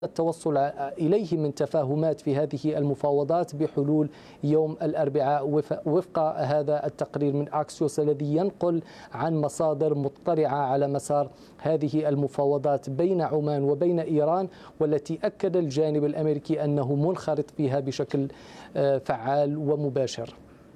التوصل إليه من تفاهمات في هذه المفاوضات بحلول يوم الأربعاء وفق هذا التقرير من أكسيوس الذي ينقل عن مصادر مطلعة على مسار هذه المفاوضات بين عمان وبين إيران، والتي أكد الجانب الأمريكي أنه منخرط فيها بشكل فعال ومباشر.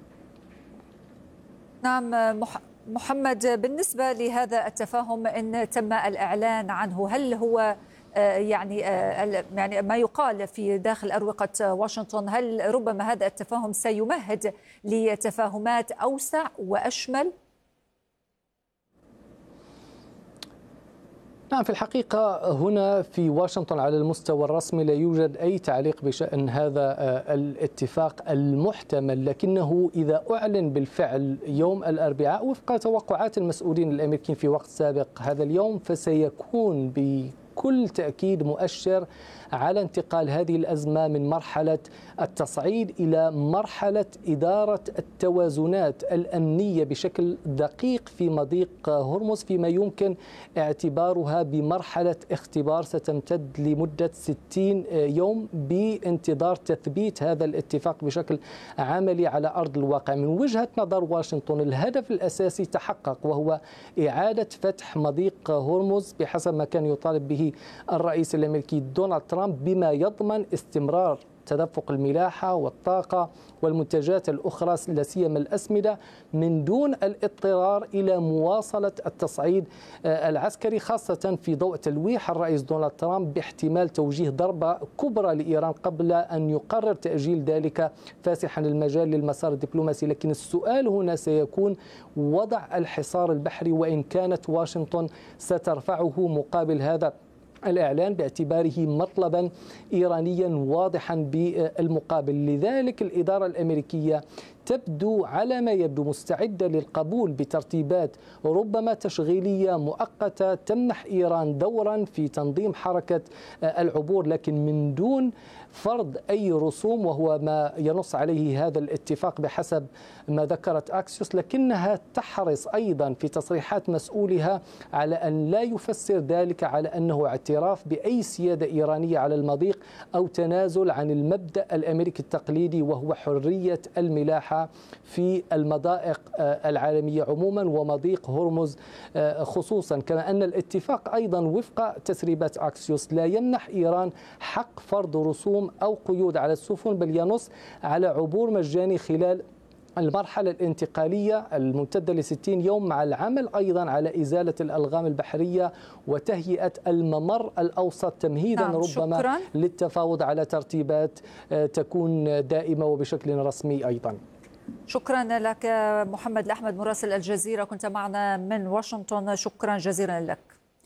نعم محمد، بالنسبة لهذا التفاهم إن تم الإعلان عنه، هل هو يعني ما يقال في داخل أروقة واشنطن، هل ربما هذا التفاهم سيمهد لتفاهمات أوسع وأشمل؟ نعم، في الحقيقة هنا في واشنطن على المستوى الرسمي لا يوجد أي تعليق بشأن هذا الاتفاق المحتمل، لكنه إذا أعلن بالفعل يوم الأربعاء وفق توقعات المسؤولين الأمريكيين في وقت سابق هذا اليوم، فسيكون بكل تأكيد مؤشر على انتقال هذه الأزمة من مرحلة التصعيد إلى مرحلة إدارة التوازنات الأمنية بشكل دقيق في مضيق هرمز، فيما يمكن اعتبارها بمرحلة اختبار ستمتد لمدة 60 يوم بانتظار تثبيت هذا الاتفاق بشكل عملي على أرض الواقع. من وجهة نظر واشنطن الهدف الأساسي تحقق، وهو إعادة فتح مضيق هرمز بحسب ما كان يطالب به الرئيس الأمريكي دونالد ترامب، بما يضمن استمرار تدفق الملاحة والطاقة والمنتجات الأخرى لا سيما الأسمدة من دون الاضطرار إلى مواصلة التصعيد العسكري، خاصة في ضوء تلويح الرئيس دونالد ترامب باحتمال توجيه ضربة كبرى لإيران قبل أن يقرر تأجيل ذلك، فاسحا المجال للمسار الدبلوماسي. لكن السؤال هنا سيكون وضع الحصار البحري، وإن كانت واشنطن سترفعه مقابل هذا الإعلان باعتباره مطلبا إيرانيا واضحا بالمقابل. لذلك الإدارة الأمريكية تبدو على ما يبدو مستعدة للقبول بترتيبات ربما تشغيلية مؤقتة تمنح إيران دورا في تنظيم حركة العبور، لكن من دون فرض أي رسوم، وهو ما ينص عليه هذا الاتفاق بحسب ما ذكرت أكسيوس. لكنها تحرص أيضا في تصريحات مسؤولها على أن لا يفسر ذلك على أنه اعتراف بأي سيادة إيرانية على المضيق أو تنازل عن المبدأ الأمريكي التقليدي، وهو حرية الملاحة في المضائق العالمية عموما ومضيق هرمز خصوصا. كما أن الاتفاق أيضا وفق تسريبات أكسيوس لا يمنح إيران حق فرض رسوم أو قيود على السفن، بل ينص على عبور مجاني خلال المرحلة الانتقالية الممتدة ل60 يوم، مع العمل أيضا على إزالة الألغام البحرية وتهيئة الممر الأوسط تمهيدا ربما شكرا. للتفاوض على ترتيبات تكون دائمة وبشكل رسمي أيضا. شكرا لك محمد الأحمد مراسل الجزيرة، كنت معنا من واشنطن، شكرا جزيلا لك.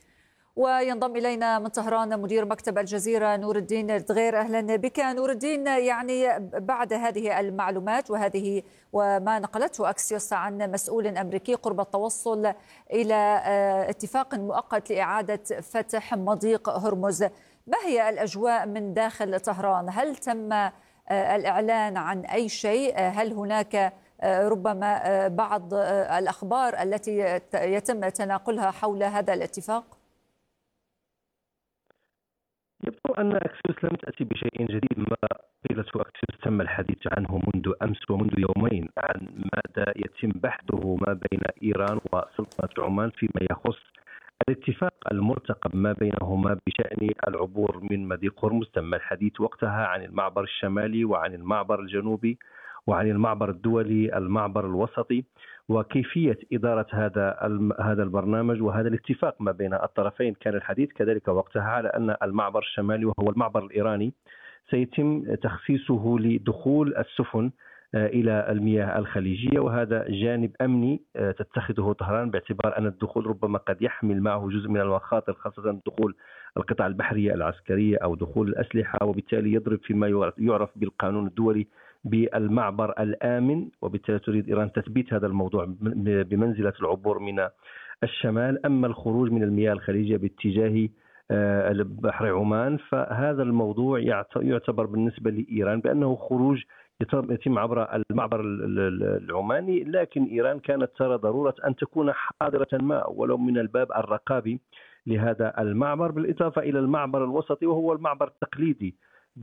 وينضم إلينا من طهران مدير مكتب الجزيرة نور الدين الدغير. أهلا بك نور الدين. يعني بعد هذه المعلومات وما نقلته أكسيوس عن مسؤول أمريكي قرب التوصل إلى اتفاق مؤقت لإعادة فتح مضيق هرمز، ما هي الأجواء من داخل طهران؟ هل تم الإعلان عن أي شيء؟ هل هناك ربما بعض الأخبار التي يتم تناقلها حول هذا الاتفاق؟ يبدو أن أكسيوس لم تأتي بشيء جديد. ما قيلته أكسيوس تم الحديث عنه منذ أمس ومنذ يومين، عن ماذا يتم بحثه ما بين إيران وسلطنة عمان فيما يخص الاتفاق المرتقب ما بينهما بشأن العبور من مضيق هرمز. تم الحديث وقتها عن المعبر الشمالي وعن المعبر الجنوبي وعن المعبر الدولي، المعبر الوسطي، وكيفية إدارة هذا البرنامج وهذا الاتفاق ما بين الطرفين. كان الحديث كذلك وقتها على أن المعبر الشمالي وهو المعبر الإيراني سيتم تخصيصه لدخول السفن إلى المياه الخليجية، وهذا جانب أمني تتخذه طهران باعتبار أن الدخول ربما قد يحمل معه جزء من المخاطر، خاصة دخول القطع البحرية العسكرية أو دخول الأسلحة، وبالتالي يضرب فيما يعرف بالقانون الدولي بالمعبر الآمن. وبالتالي تريد إيران تثبيت هذا الموضوع بمنزلة العبور من الشمال. أما الخروج من المياه الخليجية باتجاه بحر عمان، فهذا الموضوع يعتبر بالنسبة لإيران بأنه خروج يتم عبر المعبر العماني، لكن إيران كانت ترى ضرورة أن تكون حاضرة ما ولو من الباب الرقابي لهذا المعبر، بالإضافة إلى المعبر الوسطي وهو المعبر التقليدي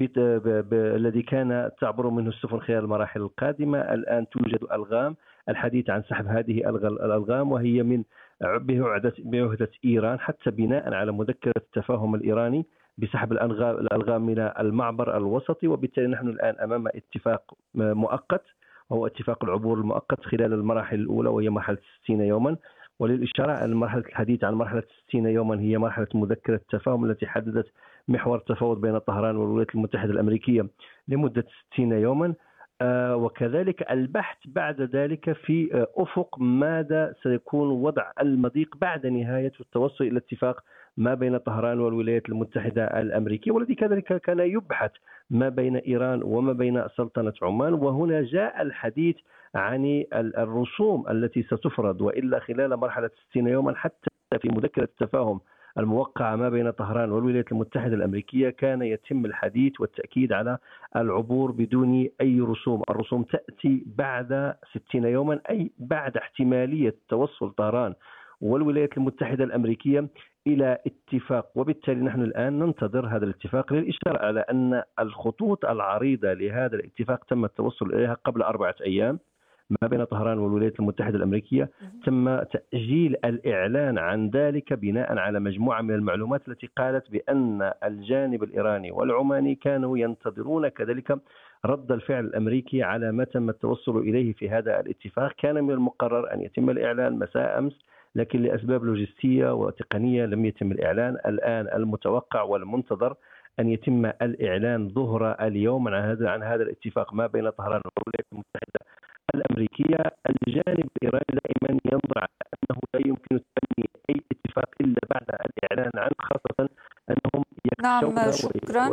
الذي كان تعبر منه السفن خلال المراحل القادمة. الآن توجد ألغام، الحديث عن سحب هذه الألغام، وهي من بعهدة إيران حتى بناء على مذكرة التفاهم الإيراني بسحب الألغام من المعبر الوسطي. وبالتالي نحن الآن أمام اتفاق مؤقت، وهو اتفاق العبور المؤقت خلال المراحل الأولى وهي مرحلة 60 يوما. وللإشارة المرحلة الحديث عن مرحلة 60 يوما هي مرحلة مذكرة التفاهم التي حددت محور التفاوض بين طهران والولايات المتحدة الأمريكية لمدة 60 يوما، وكذلك البحث بعد ذلك في أفق ماذا سيكون وضع المضيق بعد نهاية التوصل إلى اتفاق ما بين طهران والولايات المتحدة الأمريكية، والذي كذلك كان يبحث ما بين إيران وما بين سلطنة عمان. وهنا جاء الحديث عن الرسوم التي ستفرض، وإلا خلال مرحلة 60 يوما حتى في مذكرة التفاهم الموقعة ما بين طهران والولايات المتحدة الأمريكية كان يتم الحديث والتأكيد على العبور بدون أي رسوم. الرسوم تأتي بعد 60 يوما، أي بعد احتمالية توصل طهران والولايات المتحدة الأمريكية إلى اتفاق. وبالتالي نحن الآن ننتظر هذا الاتفاق. للإشارة على أن الخطوط العريضة لهذا الاتفاق تم التوصل إليها قبل 4 أيام ما بين طهران والولايات المتحدة الأمريكية. تم تأجيل الإعلان عن ذلك بناء على مجموعة من المعلومات التي قالت بأن الجانب الإيراني والعماني كانوا ينتظرون كذلك رد الفعل الأمريكي على ما تم التوصل إليه في هذا الاتفاق. كان من المقرر أن يتم الإعلان مساء أمس، لكن لأسباب لوجستية وتقنية لم يتم الإعلان. الآن المتوقع والمنتظر أن يتم الإعلان ظهر اليوم عن هذا الاتفاق ما بين طهران والولايات المتحدة الأمريكية. الجانب الإيراني دائما ينظر على أنه لا يمكن تبني أي اتفاق إلا بعد الإعلان عنه، خاصة أنهم نعم شكرا.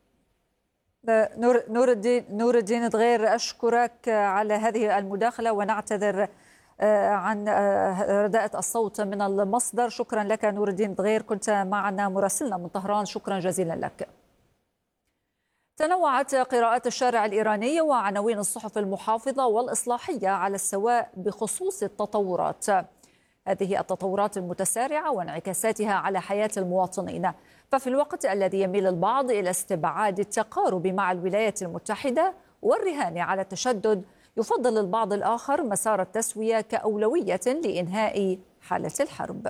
نور الدين دغير، أشكرك على هذه المداخلة ونعتذر عن رداءة الصوت من المصدر. شكرا لك نور الدين دغير، كنت معنا مراسلنا من طهران، شكرا جزيلا لك. تنوعت قراءات الشارع الإيراني وعناوين الصحف المحافظة والإصلاحية على السواء بخصوص التطورات، هذه التطورات المتسارعة وانعكاساتها على حياة المواطنين. ففي الوقت الذي يميل البعض إلى استبعاد التقارب مع الولايات المتحدة والرهان على التشدد، يفضل البعض الآخر مسار التسوية كأولوية لإنهاء حالة الحرب.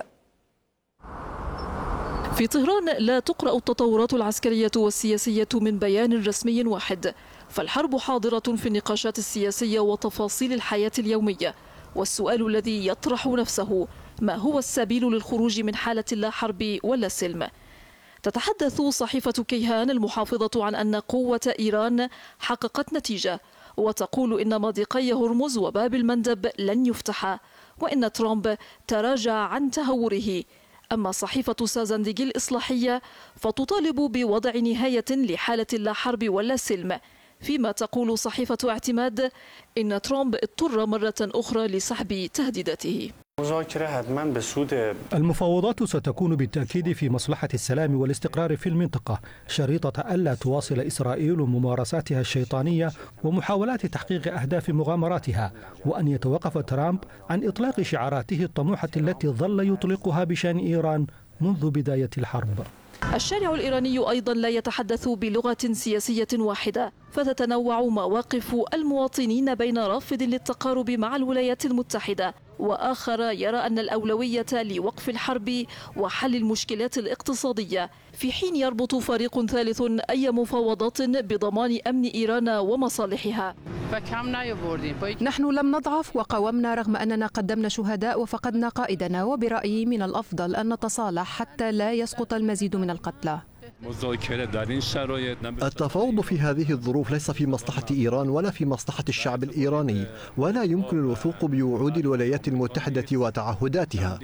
في طهران لا تقرأ التطورات العسكرية والسياسية من بيان رسمي واحد، فالحرب حاضرة في النقاشات السياسية وتفاصيل الحياة اليومية. والسؤال الذي يطرح نفسه: ما هو السبيل للخروج من حالة لا حرب ولا سلم؟ تتحدث صحيفة كيهان المحافظة عن أن قوة إيران حققت نتيجة، وتقول إن مضيقي هرمز وباب المندب لن يفتحا، وإن ترامب تراجع عن تهوره. أما صحيفة سازندجي الإصلاحية فتطالب بوضع نهاية لحالة لا حرب ولا سلم، فيما تقول صحيفة اعتماد إن ترامب اضطر مرة أخرى لسحب تهديداته. المفاوضات ستكون بالتأكيد في مصلحة السلام والاستقرار في المنطقة، شريطة ألا تواصل إسرائيل ممارساتها الشيطانية ومحاولات تحقيق أهداف مغامراتها، وأن يتوقف ترامب عن إطلاق شعاراته الطموحة التي ظل يطلقها بشأن إيران منذ بداية الحرب. الشارع الإيراني أيضا لا يتحدث بلغة سياسية واحدة، فتتنوع مواقف المواطنين بين رافض للتقارب مع الولايات المتحدة وآخر يرى أن الأولوية لوقف الحرب وحل المشكلات الاقتصادية، في حين يربط فريق ثالث أي مفاوضات بضمان أمن إيران ومصالحها. نحن لم نضعف وقاومنا رغم أننا قدمنا شهداء وفقدنا قائدنا، وبرأيي من الأفضل أن نتصالح حتى لا يسقط المزيد من القتلى. التفاوض في هذه الظروف ليس في مصلحة إيران ولا في مصلحة الشعب الإيراني، ولا يمكن الوثوق بوعود الولايات المتحدة وتعهداتها.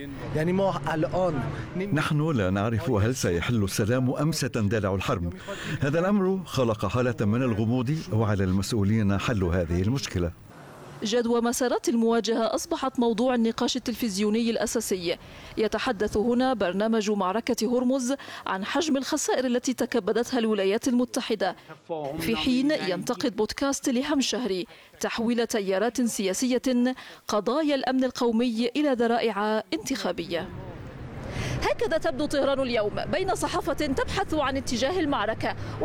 نحن لا نعرف هل سيحل السلام أم ستندلع الحرب. هذا الأمر خلق حالة من الغموض، وعلى المسؤولين حل هذه المشكلة. جدوى مسارات المواجهة أصبحت موضوع النقاش التلفزيوني الأساسي. يتحدث هنا برنامج معركة هرمز عن حجم الخسائر التي تكبدتها الولايات المتحدة، في حين ينتقد بودكاست لهم شهري تحويل تيارات سياسية قضايا الأمن القومي إلى ذرائع انتخابية. هكذا تبدو طهران اليوم، بين صحافة تبحث عن اتجاه المعركة